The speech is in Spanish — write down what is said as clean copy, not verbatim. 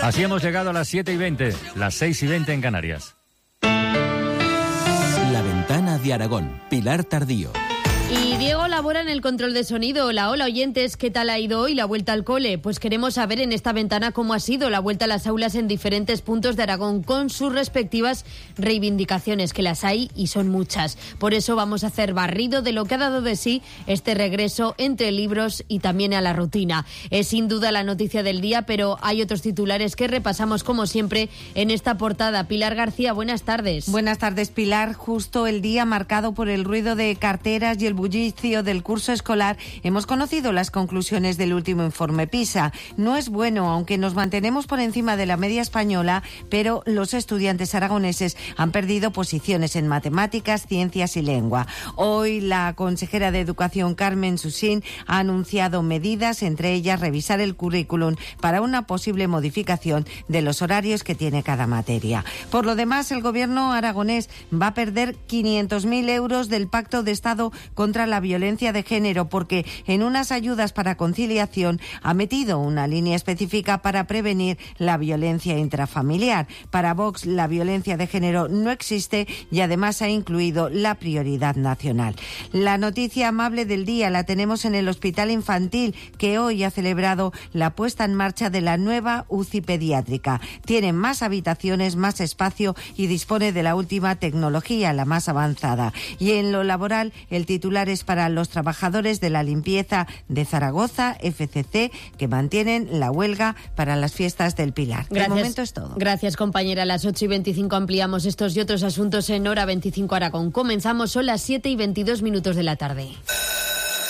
Así hemos llegado a las 7:20, las 6:20 en Canarias. La Ventana de Aragón, Pilar Tardío. Y Diego labora en el control de sonido. Hola oyentes, ¿qué tal ha ido hoy la vuelta al cole? Pues queremos saber en esta ventana cómo ha sido la vuelta a las aulas en diferentes puntos de Aragón con sus respectivas reivindicaciones, que las hay y son muchas. Por eso vamos a hacer barrido de lo que ha dado de sí este regreso entre libros y también a la rutina. Es sin duda la noticia del día, pero hay otros titulares que repasamos como siempre en esta portada. Pilar García, buenas tardes. Buenas tardes, Pilar. Justo el día marcado por el ruido de carteras y el bullicio del curso escolar, hemos conocido las conclusiones del último informe PISA. No es bueno, aunque nos mantenemos por encima de la media española, pero los estudiantes aragoneses han perdido posiciones en matemáticas, ciencias y lengua. Hoy la consejera de Educación, Carmen Susín, ha anunciado medidas, entre ellas revisar el currículum para una posible modificación de los horarios que tiene cada materia. Por lo demás, el gobierno aragonés va a perder 500.000 euros del Pacto de Estado contra la violencia de género, porque en unas ayudas para conciliación ha metido una línea específica para prevenir la violencia intrafamiliar. Para Vox, la violencia de género no existe y además ha incluido la prioridad nacional. La noticia amable del día la tenemos en el Hospital Infantil, que hoy ha celebrado la puesta en marcha de la nueva UCI pediátrica. Tiene más habitaciones, más espacio y dispone de la última tecnología, la más avanzada. Y en lo laboral, el titular es para los trabajadores de la limpieza de Zaragoza, FCC, que mantienen la huelga para las fiestas del Pilar. Gracias. De momento es todo. Gracias, compañera. A las 8:25 ampliamos estos y otros asuntos en Hora 25 Aragón. Comenzamos, son las 7:22 de la tarde.